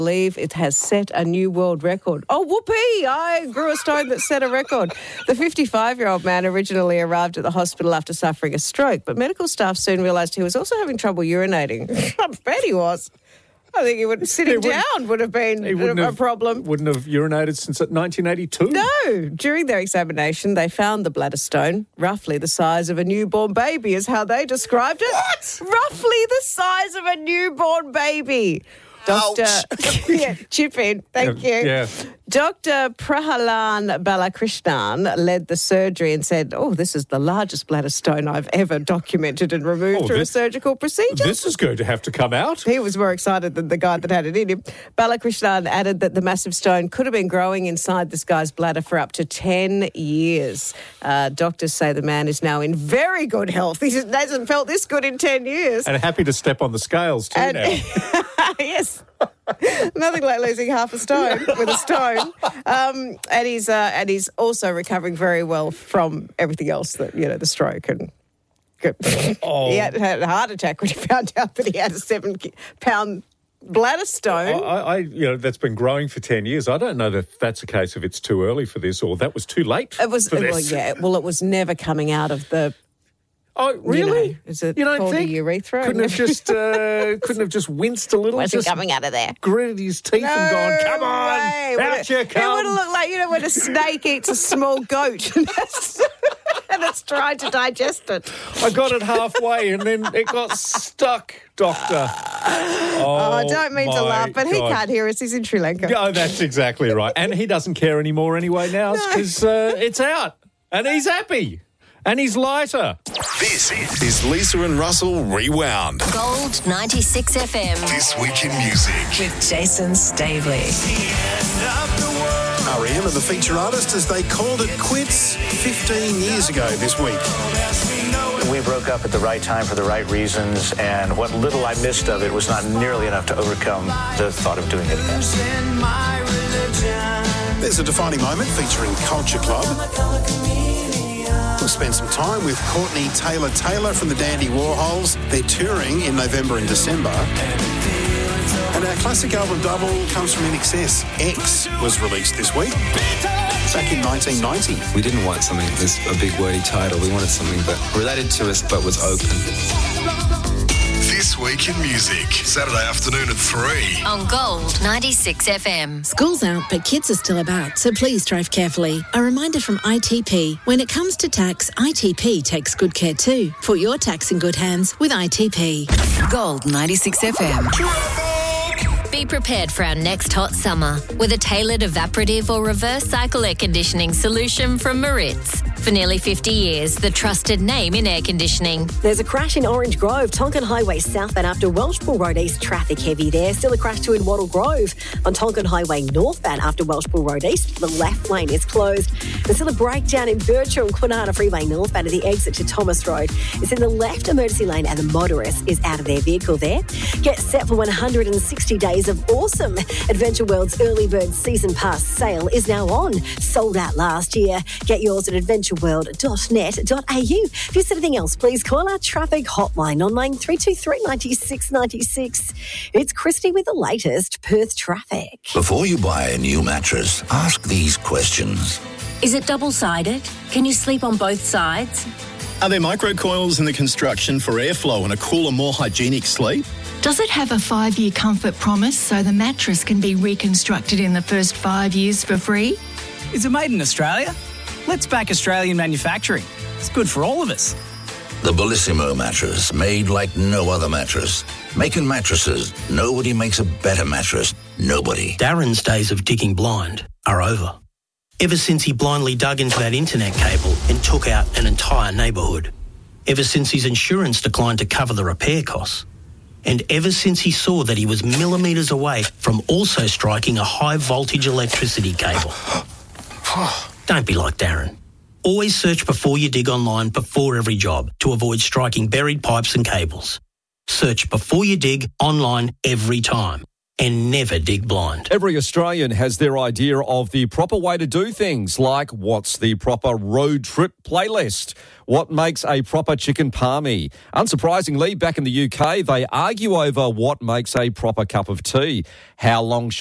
believe it has set a new world record. Oh, whoopee! I grew a stone that set a record. The 55-year-old man originally arrived at the hospital after suffering a stroke, but medical staff soon realised he was also having trouble urinating. I bet he was. I think sitting down would have been a problem. Wouldn't have urinated since 1982? No. During their examination, they found the bladder stone, roughly the size of a newborn baby, is how they described it. What? Roughly the size of a newborn baby. Doctor, chip in. Thank you. Yeah. Dr. Prahalan Balakrishnan led the surgery and said, this is the largest bladder stone I've ever documented and removed through a surgical procedure. This is going to have to come out. He was more excited than the guy that had it in him. Balakrishnan added that the massive stone could have been growing inside this guy's bladder for up to 10 years. Doctors say the man is now in very good health. He hasn't felt this good in 10 years. And happy to step on the scales too now. Yes. Nothing like losing half a stone with a stone. And he's also recovering very well from everything else that, the stroke and... He had a heart attack when he found out that he had a 7-pound bladder stone. That's been growing for 10 years. I don't know if that's a case of it's too early for this or that was too late for this. It was never coming out of the... Oh, really? Is it don't called think? The urethra? Couldn't have just winced a little? Wasn't coming out of there. Gritted his teeth and gone, come on, out you come. It would have looked like, when a snake eats a small goat and it's trying to digest it. I got it halfway and then it got stuck, Doctor. I don't mean to laugh, but he can't hear us. He's in Sri Lanka. No, that's exactly right. And he doesn't care anymore anyway now because it's out and he's happy. And he's lighter. This is Lisa and Russell Rewound. Gold 96 FM. This Week in Music. With Jason Staveley. R.E.M. are the feature artist as they called it quits 15 years ago this week. We broke up at the right time for the right reasons, and what little I missed of it was not nearly enough to overcome the thought of doing it again. There's a defining moment featuring Culture Club. We'll spend some time with Courtney Taylor from the Dandy Warhols. They're touring in November and December. And our classic album double comes from INXS. X was released this week, back in 1990. We didn't want something with a big wordy title. We wanted something that related to us but was open. This Week in Music, Saturday afternoon at 3. On Gold 96 FM. School's out, but kids are still about, so please drive carefully. A reminder from ITP. When it comes to tax, ITP takes good care too. Put your tax in good hands with ITP. Gold 96 FM. Be prepared for our next hot summer with a tailored evaporative or reverse cycle air conditioning solution from Maritz. For nearly 50 years, the trusted name in air conditioning. There's a crash in Orange Grove, Tonkin Highway southbound after Welshpool Road East. Traffic heavy there. Still a crash too in Wattle Grove. On Tonkin Highway northbound after Welshpool Road East, the left lane is closed. There's still a breakdown in Birchall and Kwinana Freeway northbound at the exit to Thomas Road. It's in the left emergency lane and the motorist is out of their vehicle there. Get set for 160 days of awesome. Adventure World's early bird season pass sale is now on. Sold out last year. Get yours at adventureworld.net.au. If there's anything else, please call our traffic hotline on 9323 96 96. It's Christy with the latest Perth traffic. Before you buy a new mattress, ask these questions. Is it double-sided? Can you sleep on both sides? Are there microcoils in the construction for airflow and a cooler, more hygienic sleep? Does it have a 5-year comfort promise so the mattress can be reconstructed in the first 5 years for free? Is it made in Australia? Let's back Australian manufacturing. It's good for all of us. The Bellissimo mattress, made like no other mattress. Making mattresses, nobody makes a better mattress. Nobody. Darren's days of digging blind are over. Ever since he blindly dug into that internet cable and took out an entire neighbourhood. Ever since his insurance declined to cover the repair costs. And ever since he saw that he was millimetres away from also striking a high-voltage electricity cable. Don't be like Darren. Always search before you dig online before every job to avoid striking buried pipes and cables. Search before you dig online every time. and never dig blind. Every Australian has their idea of the proper way to do things, like what's the proper road trip playlist? What makes a proper chicken palmy? Unsurprisingly, back in the UK, they argue over what makes a proper cup of tea. How long